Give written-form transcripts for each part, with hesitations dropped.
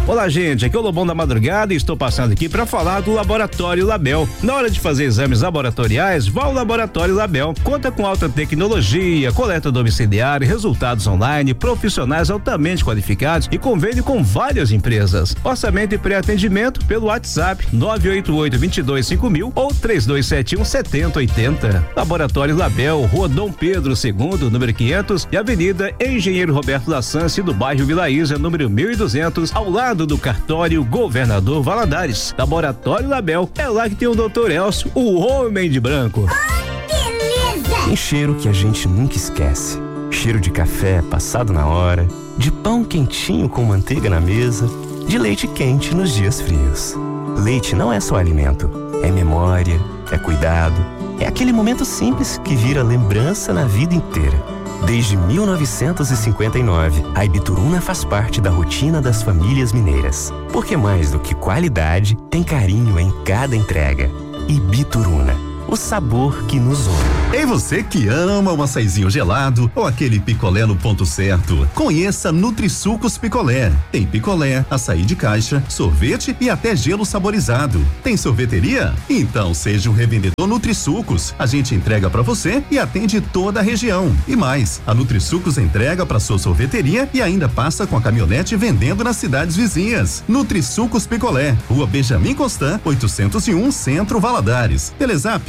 Olá, gente, aqui é o Lobão da Madrugada e estou passando aqui para falar do Laboratório Label. Na hora de fazer exames laboratoriais, vá ao Laboratório Label. Conta com alta tecnologia, coleta domiciliar, resultados online, profissionais altamente qualificados e convênio com várias empresas. Orçamento e pré-atendimento pelo WhatsApp 988-225000 ou 3271-7080. Laboratório Label, Rua Dom Pedro II, número 500 e Avenida Engenheiro Roberto da Sance, do bairro Vila Isa, número 1200, ao lado do cartório Governador Valadares. Laboratório Label, é lá que tem o Dr. Elcio, o homem de branco. Beleza! Tem cheiro que a gente nunca esquece. Cheiro de café passado na hora, de pão quentinho com manteiga na mesa, de leite quente nos dias frios. Leite não é só alimento, é memória, é cuidado, é aquele momento simples que vira lembrança na vida inteira. Desde 1959, a Ibituruna faz parte da rotina das famílias mineiras. Porque mais do que qualidade, tem carinho em cada entrega. Ibituruna, o sabor que nos une. Ei, você que ama um açaizinho gelado ou aquele picolé no ponto certo, conheça Nutrisucos Picolé. Tem picolé, açaí de caixa, sorvete e até gelo saborizado. Tem sorveteria? Então seja um revendedor Nutrisucos. A gente entrega pra você e atende toda a região. E mais, a Nutrisucos entrega pra sua sorveteria e ainda passa com a caminhonete vendendo nas cidades vizinhas. Nutrisucos Picolé, Rua Benjamin Constant, 801, Centro Valadares. Telezap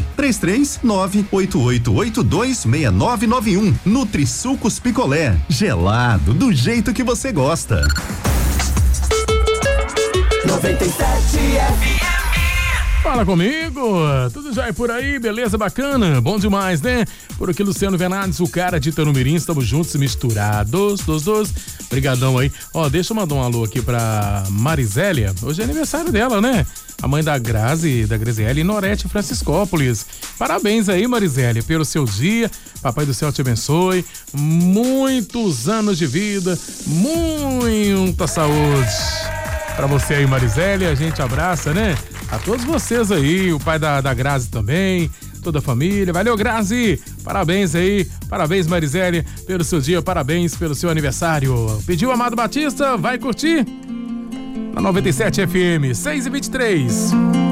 33988826991. Nutrisucos Picolé, gelado do jeito que você gosta. 97 FM. Fala comigo, tudo já é por aí, beleza, bacana, bom demais, né? Por aqui, Luciano Venades, o cara de Itanumirim, estamos juntos e misturados, dos. Brigadão aí. Ó, deixa eu mandar um alô aqui pra Marizélia, hoje é aniversário dela, né? A mãe da Grazi, da Graziele, Norete Franciscópolis. Parabéns aí, Marizélia, pelo seu dia, papai do céu te abençoe, muitos anos de vida, muita saúde. Pra você aí, Marizélia, a gente abraça, né? A todos vocês aí, o pai da Grazi também, toda a família. Valeu, Grazi! Parabéns aí, parabéns, Marizélia, pelo seu dia, parabéns pelo seu aniversário. Pediu Amado Batista, vai curtir? Na 97 FM, 6h23.